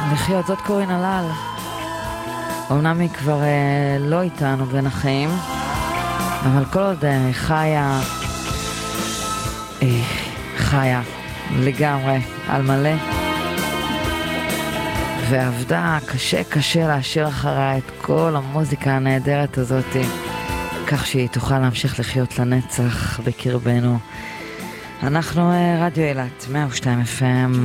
לחיות, זאת קורין הלל. אמנם היא כבר לא איתנו בין החיים, אבל כל עוד חיה לגמרי על מלא, ועבדה קשה להשאיר אחריה את כל המוזיקה הנהדרת הזאת, כך שהיא תוכל להמשיך לחיות לנצח בקרבנו. אנחנו רדיו אילת 102 FM,